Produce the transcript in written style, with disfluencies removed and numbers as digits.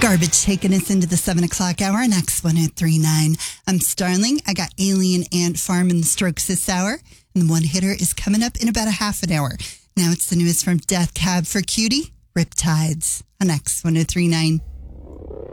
Garbage taking us into the 7 o'clock hour on X1039. I'm Starling. I got Alien Ant Farm and the Strokes this hour. And the one hitter is coming up in about a half an hour. Now it's the newest from Death Cab for Cutie, Riptides on X1039.